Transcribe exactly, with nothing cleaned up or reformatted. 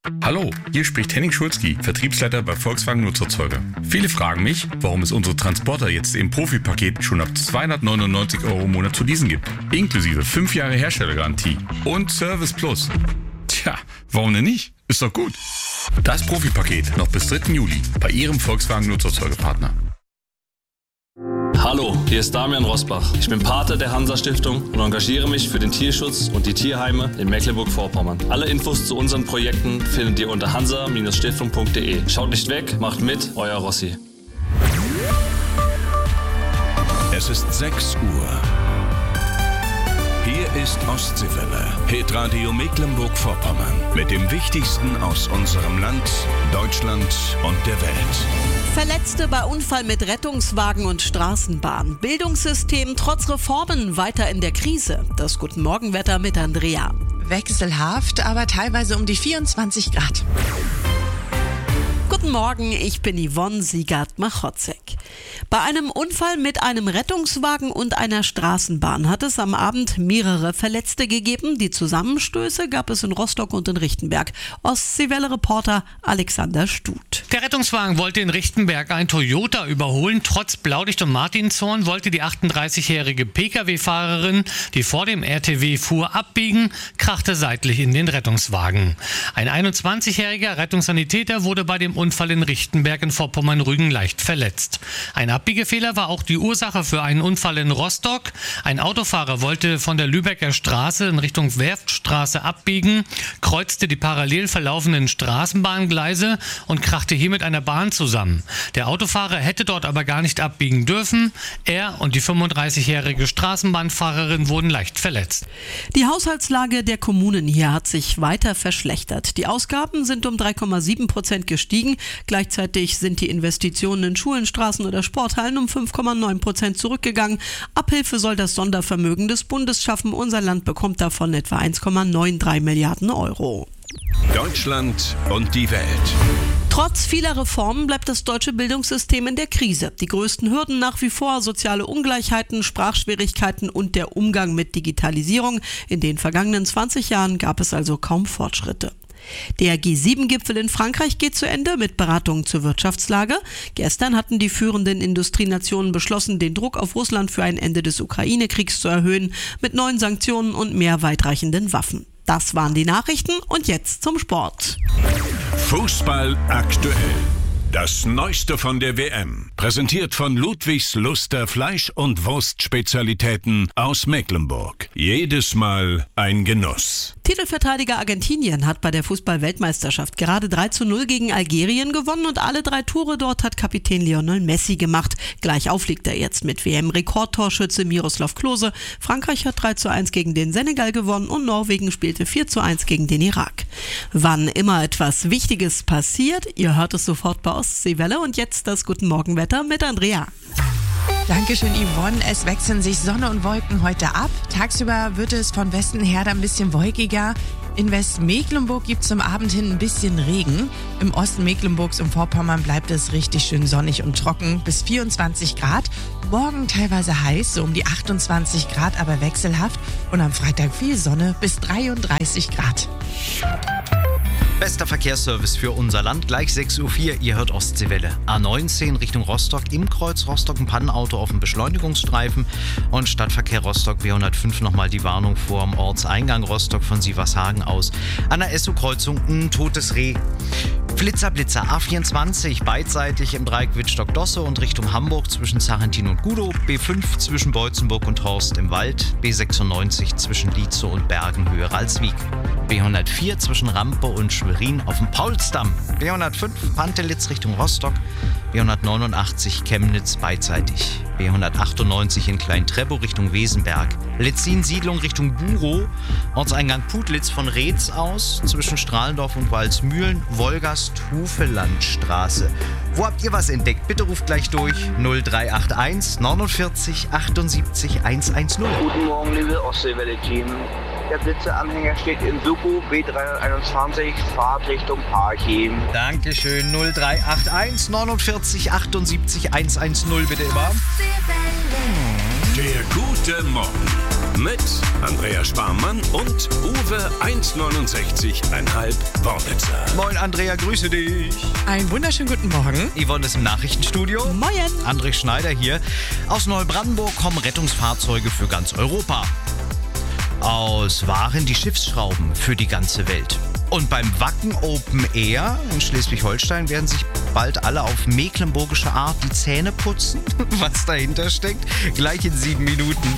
Hallo, hier spricht Henning Schulzki, Vertriebsleiter bei Volkswagen Nutzerzeuger. Viele fragen mich, warum es unsere Transporter jetzt im Profi-Paket schon ab zweihundertneunundneunzig Euro im Monat zu leasen gibt. Inklusive fünf Jahre Herstellergarantie und Service Plus. Tja, warum denn nicht? Ist doch gut. Das Profi-Paket noch bis dritten Juli bei Ihrem Volkswagen Nutzerzeugerpartner. Hallo, hier ist Damian Rosbach. Ich bin Pate der Hansa-Stiftung und engagiere mich für den Tierschutz und die Tierheime in Mecklenburg-Vorpommern. Alle Infos zu unseren Projekten findet ihr unter hansa Stiftung punkt de. Schaut nicht weg, macht mit, euer Rossi. Es ist sechs Uhr. Hier ist Ostseewelle, Hitradio Mecklenburg-Vorpommern. Mit dem Wichtigsten aus unserem Land, Deutschland und der Welt. Verletzte bei Unfall mit Rettungswagen und Straßenbahn. Bildungssystem trotz Reformen weiter in der Krise. Das Guten Morgenwetter mit Andrea. Wechselhaft, aber teilweise um die vierundzwanzig Grad. Guten Morgen, ich bin Yvonne Siegert-Machotzek. Bei einem Unfall mit einem Rettungswagen und einer Straßenbahn hat es am Abend mehrere Verletzte gegeben. Die Zusammenstöße gab es in Rostock und in Richtenberg. Ostseewelle-Reporter Alexander Stut. Der Rettungswagen wollte in Richtenberg ein Toyota überholen. Trotz Blaulicht und Martinshorn wollte die achtunddreißigjährige Pkw-Fahrerin, die vor dem R T W fuhr, abbiegen, krachte seitlich in den Rettungswagen. Ein einundzwanzigjähriger Rettungssanitäter wurde bei dem Unfall in Richtenberg in Vorpommern-Rügen leicht verletzt. Ein Abbiegefehler war auch die Ursache für einen Unfall in Rostock. Ein Autofahrer wollte von der Lübecker Straße in Richtung Werftstraße abbiegen, kreuzte die parallel verlaufenden Straßenbahngleise und krachte hier mit einer Bahn zusammen. Der Autofahrer hätte dort aber gar nicht abbiegen dürfen. Er und die fünfunddreißigjährige Straßenbahnfahrerin wurden leicht verletzt. Die Haushaltslage der Kommunen hier hat sich weiter verschlechtert. Die Ausgaben sind um drei Komma sieben Prozent gestiegen. Gleichzeitig sind die Investitionen in Schulen, Straßen oder Sporthallen um fünf Komma neun Prozent zurückgegangen. Abhilfe soll das Sondervermögen des Bundes schaffen. Unser Land bekommt davon etwa eins Komma dreiundneunzig Milliarden Euro. Deutschland und die Welt. Trotz vieler Reformen bleibt das deutsche Bildungssystem in der Krise. Die größten Hürden nach wie vor soziale Ungleichheiten, Sprachschwierigkeiten und der Umgang mit Digitalisierung. In den vergangenen zwanzig Jahren gab es also kaum Fortschritte. Der G sieben Gipfel in Frankreich geht zu Ende mit Beratungen zur Wirtschaftslage. Gestern hatten die führenden Industrienationen beschlossen, den Druck auf Russland für ein Ende des Ukraine-Kriegs zu erhöhen, mit neuen Sanktionen und mehr weitreichenden Waffen. Das waren die Nachrichten und jetzt zum Sport. Fußball aktuell. Das Neueste von der W M. Präsentiert von Ludwigs Luster Fleisch- und Wurstspezialitäten aus Mecklenburg. Jedes Mal ein Genuss. Titelverteidiger Argentinien hat bei der Fußball-Weltmeisterschaft gerade drei zu null gegen Algerien gewonnen und alle drei Tore dort hat Kapitän Lionel Messi gemacht. Gleich auf liegt er jetzt mit W M-Rekordtorschütze Miroslav Klose. Frankreich hat drei zu eins gegen den Senegal gewonnen und Norwegen spielte vier zu eins gegen den Irak. Wann immer etwas Wichtiges passiert, ihr hört es sofort bei Ostseewelle und jetzt das Guten Morgenwetter mit Andrea. Dankeschön, Yvonne. Es wechseln sich Sonne und Wolken heute ab. Tagsüber wird es von Westen her dann ein bisschen wolkiger. In Westmecklenburg gibt es zum Abend hin ein bisschen Regen. Im Osten Mecklenburgs und Vorpommern bleibt es richtig schön sonnig und trocken bis vierundzwanzig Grad. Morgen teilweise heiß, so um die achtundzwanzig Grad, aber wechselhaft. Und am Freitag viel Sonne bis dreiunddreißig Grad. Bester Verkehrsservice für unser Land, gleich sechs Uhr vier, ihr hört Ostseewelle. A neunzehn Richtung Rostock, im Kreuz Rostock ein Pannenauto auf dem Beschleunigungsstreifen und Stadtverkehr Rostock B hundertfünf nochmal die Warnung vor dem Ortseingang Rostock von Sievershagen aus. An der Esso-Kreuzung ein totes Reh. Flitzer, Blitzer, A vierundzwanzig, beidseitig im Dreieck Wittstock-Dosse und Richtung Hamburg zwischen Sarrentin und Gudow, B fünf zwischen Beutzenburg und Horst im Wald, B sechsundneunzig zwischen Lietze und Bergen Höhe Ralswiek, B hundertvier zwischen Rampe und Schwerin auf dem Paulsdamm, B hundertfünf Pantelitz Richtung Rostock, B hundertneunundachtzig Chemnitz beidseitig, B hundertachtundneunzig in Klein-Treppow Richtung Wesenberg, Letzin-Siedlung Richtung Burow, Ortseingang Putlitz von Reetz aus, zwischen Strahlendorf und Walsmühlen, Wolgast-Hufelandstraße. Wo habt ihr was entdeckt? Bitte ruft gleich durch null drei acht eins neunundvierzig achtundsiebzig hundertzehn. Guten Morgen, liebe Ostseewelle-Team. Der Blitzeanhänger steht in Suko B dreihunderteinundzwanzig, Fahrt Richtung Parchim. Dankeschön, null drei acht eins neunundvierzig achtundsiebzig hundertzehn bitte immer. Der gute Morgen mit Andrea Sparmann und Uwe eins Komma neunundsechzig Komma fünf Wornitzer. Moin Andrea, grüße dich. Einen wunderschönen guten Morgen. Yvonne ist im Nachrichtenstudio. Moin. André Schneider hier. Aus Neubrandenburg kommen Rettungsfahrzeuge für ganz Europa. Aus Waren die Schiffsschrauben für die ganze Welt. Und beim Wacken Open Air in Schleswig-Holstein werden sich bald alle auf mecklenburgische Art die Zähne putzen. Was dahinter steckt, gleich in sieben Minuten.